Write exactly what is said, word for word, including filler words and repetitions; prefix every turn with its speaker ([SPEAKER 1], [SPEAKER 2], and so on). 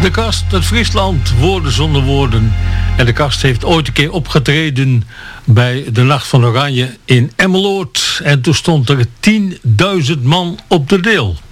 [SPEAKER 1] De Kast uit Friesland, woorden zonder woorden. En de Kast heeft ooit een keer opgetreden bij de Nacht van Oranje in Emmeloord. En toen stond er tienduizend man op de deel.